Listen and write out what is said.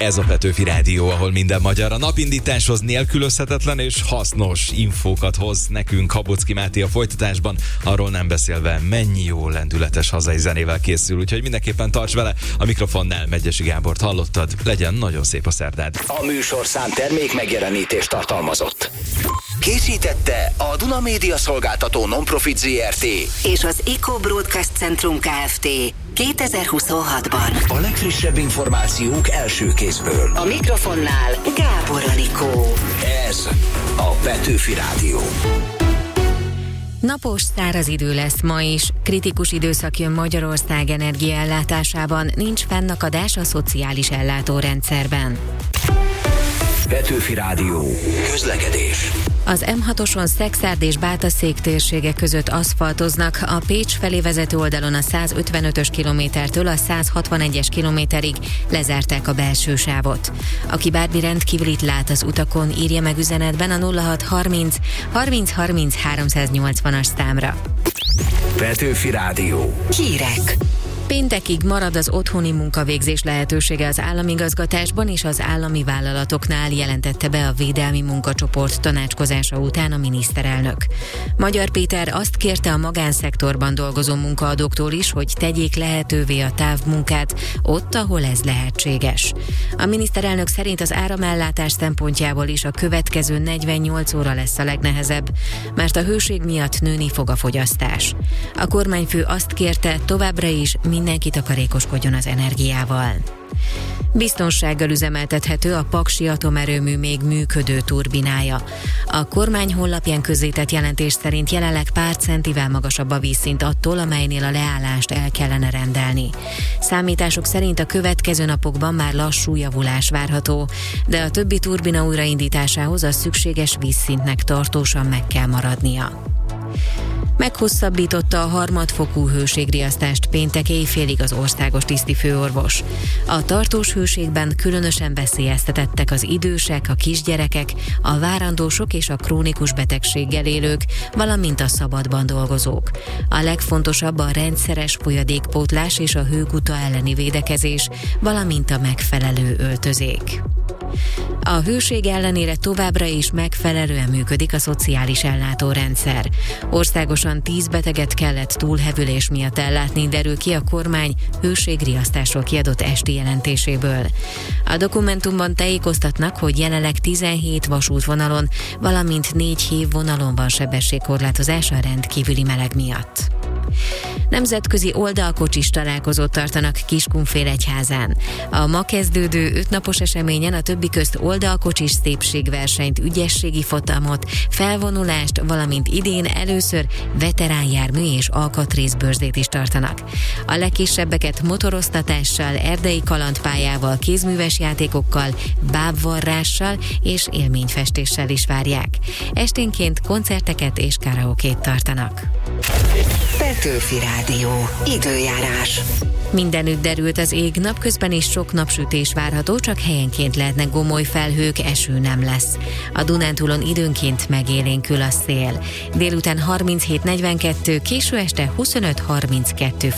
Ez a Petőfi Rádió, ahol minden magyar a napindításhoz nélkülözhetetlen és hasznos infókat hoz nekünk. Habocki Máté a folytatásban, arról nem beszélve, mennyi jó lendületes hazai zenével készül, úgyhogy mindenképpen tarts vele. A mikrofonnál Medgyessy Gábort hallottad, legyen nagyon szép a szerdád. A műsorszám termék megjelenítést tartalmazott. Készítette a Duna Média Szolgáltató Non-Profit Zrt. és az Eco Broadcast Centrum Kft. 2026-ban. A legfrissebb információk első kézből. A mikrofonnál Gábor Anikó. Ez a Petőfi Rádió. Napos, száraz idő lesz ma is. Kritikus időszak jön Magyarország energiaellátásában, nincs fennakadás a szociális ellátórendszerben. Petőfi Rádió. Közlekedés. Az M6-oson Szekszárd és Bátaszék térsége között aszfaltoznak, a Pécs felé vezető oldalon a 155-ös kilométertől a 161-es kilométerig lezárták a belső sávot. Aki bármi rendkívülit lát az utakon, írja meg üzenetben a 0630 30 30 380-as számra. Petőfi Rádió. Hírek. Péntekig marad az otthoni munkavégzés lehetősége az államigazgatásban és az állami vállalatoknál, jelentette be a Védelmi Munkacsoport tanácskozása után a miniszterelnök. Magyar Péter azt kérte a magánszektorban dolgozó munkaadóktól is, hogy tegyék lehetővé a távmunkát ott, ahol ez lehetséges. A miniszterelnök szerint az áramellátás szempontjából is a következő 48 óra lesz a legnehezebb, mert a hőség miatt nőni fog a fogyasztás. A kormányfő azt kérte, továbbra is mindenki takarékoskodjon az energiával. Biztonsággal üzemeltethető a Paksi atomerőmű még működő turbinája. A kormány honlapján közzétett jelentés szerint jelenleg pár centivel magasabb a vízszint attól, amelynél a leállást el kellene rendelni. Számítások szerint a következő napokban már lassú javulás várható, de a többi turbina újraindításához a szükséges vízszintnek tartósan meg kell maradnia. Meghosszabbította a harmadfokú hőségriasztást péntek éjfélig az országos tisztifőorvos. A tartós hőségben különösen veszélyeztetettek az idősek, a kisgyerekek, a várandósok és a krónikus betegséggel élők, valamint a szabadban dolgozók. A legfontosabb a rendszeres folyadékpótlás és a hőguta elleni védekezés, valamint a megfelelő öltözék. A hőség ellenére továbbra is megfelelően működik a szociális ellátórendszer. Országosan 10 beteget kellett túlhevülés miatt ellátni, derül ki a kormány hőségriasztásról kiadott esti jelentéséből. A dokumentumban tájékoztatnak, hogy jelenleg 17 vasútvonalon, valamint 4 hívvonalon van sebességkorlátozás a rendkívüli meleg miatt. Nemzetközi oldalkocsis találkozót tartanak Kiskunfélegyházán. A ma kezdődő 5 napos eseményen a többi közt oldalkocsis szépségversenyt, ügyességi futamot, felvonulást, valamint idén először veteránjármű és alkatrészbörzét is tartanak. A legkisebbeket motoroztatással, erdei kalandpályával, kézműves játékokkal, bábvarrással és élményfestéssel is várják. Esténként koncerteket és karaokét tartanak. Petőfi Rádió. Időjárás. Mindenütt derült az ég, napközben is sok napsütés várható, csak helyenként lehetnek gomoly felhők, eső nem lesz. A Dunántúlon időnként megélénkül a szél. Délután 37-42, késő este 25-32 fok.